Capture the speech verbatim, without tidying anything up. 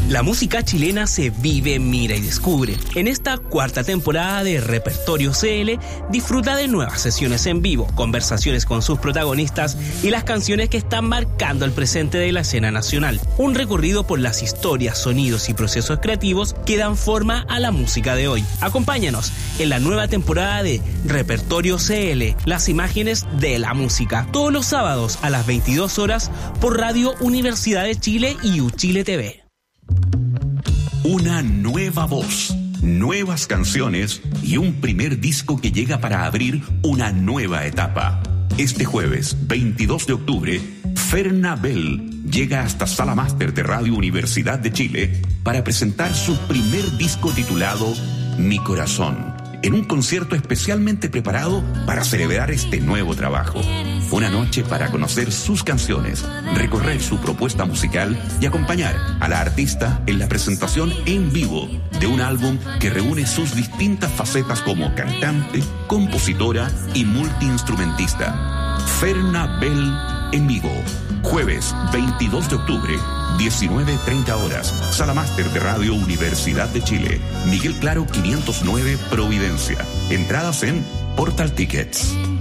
La música chilena se vive, mira y descubre. En esta cuarta temporada de Repertorio C L, disfruta de nuevas sesiones en vivo, conversaciones con sus protagonistas y las canciones que están marcando el presente de la escena nacional. Un recorrido por las historias, sonidos y procesos creativos que dan forma a la música de hoy. Acompáñanos en la nueva temporada de Repertorio C L, las imágenes de la música, todos los sábados a las veintidós horas por Radio Universidad de Chile y UChile T V. Una nueva voz, nuevas canciones y un primer disco que llega para abrir una nueva etapa. Este jueves, veintidós de octubre, Ferna Bell llega hasta Sala Máster de Radio Universidad de Chile para presentar su primer disco titulado Mi Corazón, en un concierto especialmente preparado para celebrar este nuevo trabajo. Una noche para conocer sus canciones, recorrer su propuesta musical y acompañar a la artista en la presentación en vivo de un álbum que reúne sus distintas facetas como cantante, compositora y multiinstrumentista. Ferna Bell en vivo, jueves veintidós de octubre, diecinueve treinta horas, Sala Máster de Radio Universidad de Chile, Miguel Claro quinientos nueve, Providencia. Entradas en Portal Tickets.